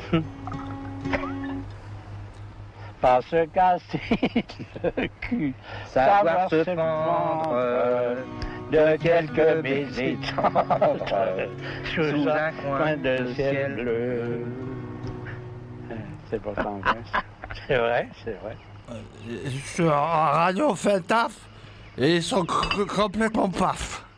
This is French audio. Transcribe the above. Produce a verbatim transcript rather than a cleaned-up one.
Pas se casser le cul, savoir se prendre de quelques baisers tendres sous un coin de ciel bleu. C'est pas tant vrai. C'est vrai, c'est vrai. Sur Radio fait le taf et ils sont complètement paf.